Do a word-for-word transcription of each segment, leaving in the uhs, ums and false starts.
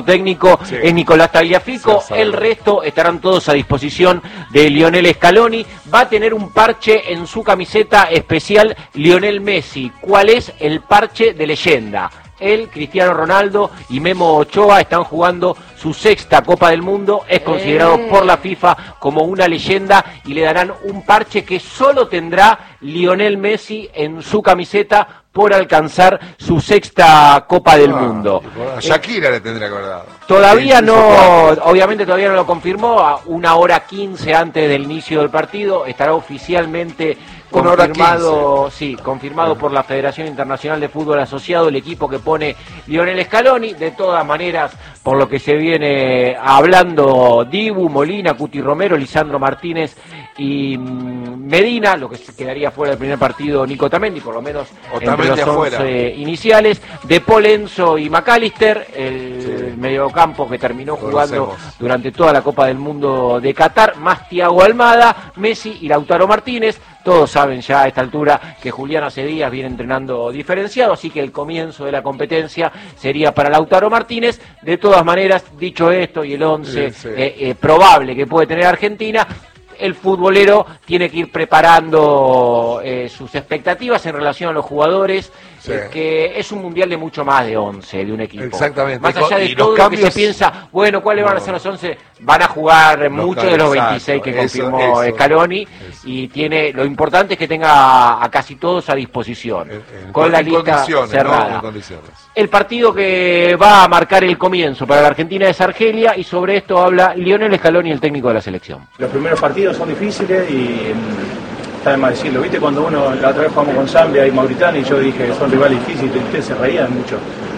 cuerpo técnico sí. es Nicolás Tagliafico, sí, el resto estarán todos a disposición de Lionel Scaloni. Va a tener un parche en su camiseta especial Lionel Messi. ¿Cuál es el parche de leyenda? Él, Cristiano Ronaldo y Memo Ochoa están jugando su sexta Copa del Mundo, es considerado eh. por la FIFA como una leyenda y le darán un parche que solo tendrá Lionel Messi en su camiseta por alcanzar su sexta Copa del ah, Mundo. A Shakira eh, le tendría que haber dado. Todavía no, obviamente todavía no lo confirmó, a una hora quince antes del inicio del partido estará oficialmente confirmado, sí, confirmado por la Federación Internacional de Fútbol Asociado, el equipo que pone Lionel Scaloni. De todas maneras, por lo que se viene hablando, Dibu, Molina, Cuti Romero, Lisandro Martínez y Medina, lo que se quedaría fuera del primer partido, Nico Otamendi, por lo menos entre los once iniciales, De Paul, Enzo y McAllister, el sí. mediocampo que terminó jugando Conocemos. durante toda la Copa del Mundo de Qatar, más Thiago Almada, Messi y Lautaro Martínez. Todos saben ya a esta altura que Julián hace días viene entrenando diferenciado, así que el comienzo de la competencia sería para Lautaro Martínez. De todas maneras, dicho esto y el once sí, sí. Eh, eh, probable que puede tener Argentina, el futbolero tiene que ir preparando eh, sus expectativas en relación a los jugadores, sí. eh, que es un mundial de mucho más de once, de un equipo. Exactamente. Más allá de todo cambios... lo que se piensa, bueno, ¿cuáles no. van a ser los once? Van a jugar muchos de los veintiséis que confirmó eso, eso, Scaloni, eso. y tiene, lo importante es que tenga a casi todos a disposición, en, en, con la lista cerrada. No, el partido que va a marcar el comienzo para la Argentina es Argelia, y sobre esto habla Lionel Scaloni, el técnico de la selección. Los primeros partidos son difíciles y está de más decirlo, viste cuando uno, la otra vez jugamos con Zambia y Mauritania y yo dije que son rivales difíciles y ustedes se reían mucho.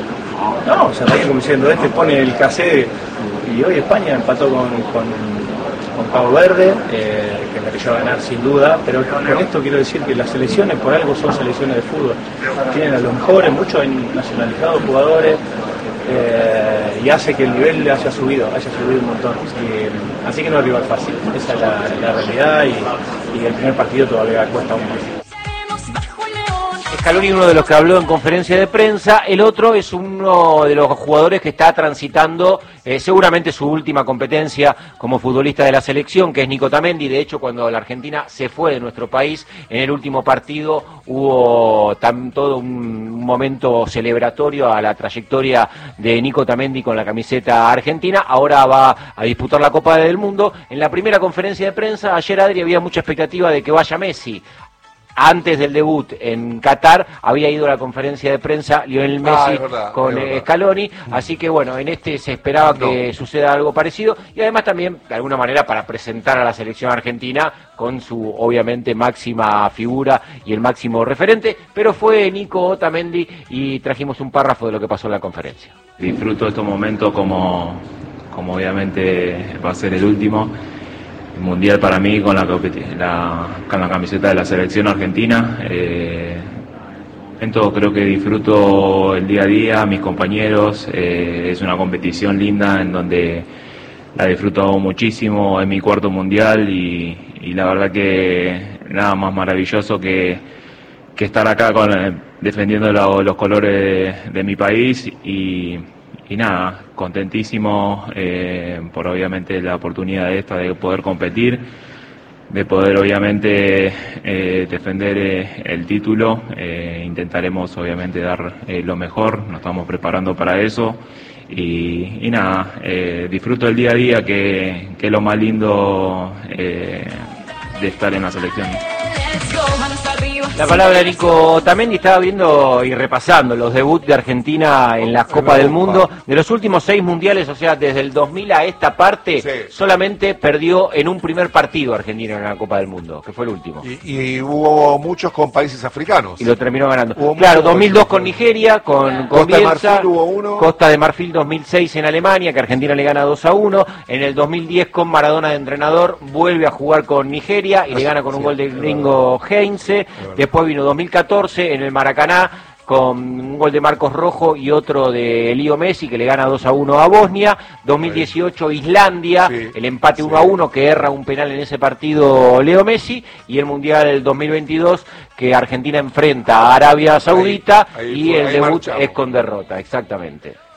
No, se reían como diciendo, este pone el casé, y hoy España empató con, con, con Cabo Verde, eh, que mereció ganar sin duda, pero con esto quiero decir que las selecciones por algo son selecciones de fútbol, tienen a los mejores, muchos nacionalizados jugadores, Eh, y hace que el nivel haya subido, haya subido un montón. Y, así que no es rival fácil, esa es la, la realidad, y, y el primer partido todavía cuesta un más. Scaloni, uno de los que habló en conferencia de prensa, el otro es uno de los jugadores que está transitando eh, seguramente su última competencia como futbolista de la selección, que es Nico Otamendi. De hecho, cuando la Argentina se fue de nuestro país, en el último partido hubo tan, todo un momento celebratorio a la trayectoria de Nico Otamendi con la camiseta argentina. Ahora va a disputar la Copa del Mundo. En la primera conferencia de prensa, ayer, Adri, había mucha expectativa de que vaya Messi. Antes del debut en Qatar había ido a la conferencia de prensa Lionel Messi ah, verdad, con Scaloni, así que bueno, en este se esperaba no. que suceda algo parecido, y además también de alguna manera para presentar a la selección argentina con su obviamente máxima figura y el máximo referente, pero fue Nico Otamendi y trajimos un párrafo de lo que pasó en la conferencia. Disfruto estos momentos como, como obviamente va a ser el último. El mundial para mí con la, la, con la camiseta de la selección argentina. Eh, en todo creo que disfruto el día a día, mis compañeros, eh, es una competición linda en donde la disfruto muchísimo, es mi cuarto mundial y, y la verdad que nada más maravilloso que, que estar acá con, defendiendo lo, los colores de, de mi país y Y nada, contentísimo eh, por obviamente la oportunidad esta de poder competir, de poder obviamente eh, defender eh, el título. Eh, intentaremos obviamente dar eh, lo mejor, nos estamos preparando para eso. Y, y nada, eh, disfruto el día a día, que, que es lo más lindo eh, de estar en la selección. La palabra de Nico Otamendi. Estaba viendo y repasando los debuts de Argentina en la Copa del Mundo. De los últimos seis mundiales, o sea, desde el dos mil a esta parte, sí. solamente perdió en un primer partido Argentina en la Copa del Mundo, que fue el último. Y, y hubo muchos con países africanos. Y lo terminó ganando. Hubo claro, dos mil dos con Nigeria, con, con Costa Bielsa, de Marfil hubo uno. Costa de Marfil dos mil seis en Alemania, que Argentina le gana dos a uno. En el dos mil diez con Maradona de entrenador, vuelve a jugar con Nigeria y no, le gana con sí, un gol de gringo Heinze. Después vino dos mil catorce en el Maracaná con un gol de Marcos Rojo y otro de Leo Messi, que le gana dos a uno a Bosnia. dos mil dieciocho Islandia, sí, el empate sí. uno a uno, que erra un penal en ese partido Leo Messi. Y el Mundial del dos mil veintidós, que Argentina enfrenta a Arabia Saudita, ahí, ahí, y el debut marchamos. Es con derrota, exactamente.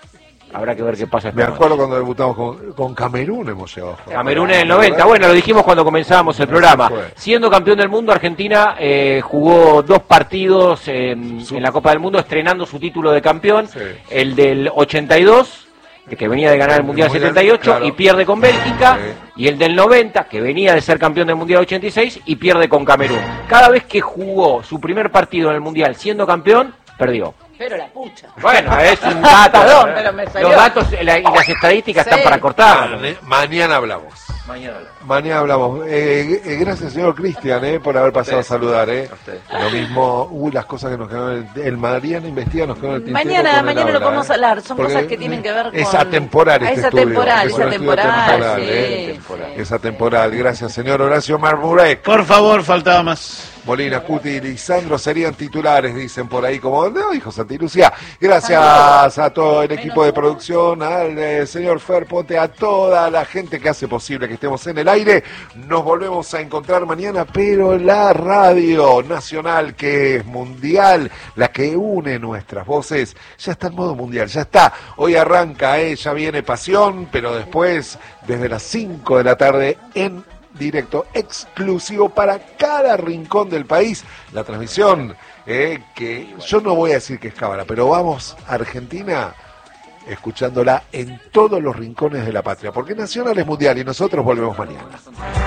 Habrá que ver qué pasa. Me acuerdo cuando debutamos con, con Camerún, hemos llegado. Camerún en el noventa, bueno, lo dijimos cuando comenzábamos el programa. Siendo campeón del mundo, Argentina eh, jugó dos partidos eh, en la Copa del Mundo, estrenando su título de campeón, sí. El del ochenta y dos, que venía de ganar el Mundial setenta y ocho, claro, y pierde con Bélgica, sí. Y el del noventa, que venía de ser campeón del Mundial ochenta y seis y pierde con Camerún. Cada vez que jugó su primer partido en el Mundial siendo campeón, perdió. Pero la pucha. Bueno, es un dato. Perdón, pero me salió. Los datos la, y las estadísticas sí. Están para cortar. Mane, mañana hablamos. Mañana hablamos. Mañana hablamos. Eh, eh, gracias, señor Cristian, eh, por haber pasado a saludar. Eh. A Lo mismo, uh, las cosas que nos quedaron. El, el Mariano investiga, nos quedó en el tintero. Mañana, mañana habla, lo podemos eh. hablar. Son Porque cosas que tienen que ver con. Es atemporal este es estudio. Atemporal, es es atemporal, temporal. sí, Eh. temporal. Es atemporal. Gracias, señor Horacio Marmurek. Por favor, faltaba más. Molina, Cuti y Lisandro serían titulares, dicen por ahí, como no, dijo Santi Lucía. Gracias a todo el equipo de producción, al eh, señor Fer Ponte, a toda la gente que hace posible que estemos en el aire. Nos volvemos a encontrar mañana, pero la radio nacional, que es mundial, la que une nuestras voces, ya está en modo mundial, ya está. Hoy arranca, eh, ya viene Pasión, pero después, desde las cinco de la tarde, en directo exclusivo para cada rincón del país, la transmisión, eh, que yo no voy a decir que es cábala, pero vamos a Argentina escuchándola en todos los rincones de la patria, porque Nacional es mundial y nosotros volvemos mañana.